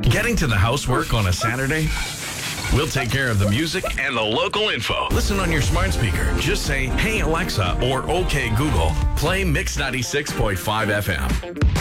Getting to the housework on a Saturday? We'll take care of the music and the local info. Listen on your smart speaker. Just say, "Hey Alexa," or "Okay Google, play Mix 96.5 FM."